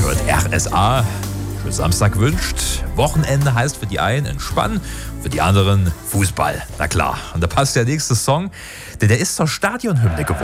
hört RSA. Für Samstag wünscht. Wochenende heißt für die einen entspannen, für die anderen Fußball. Na klar. Und da passt der nächste Song, denn der ist zur Stadionhymne geworden.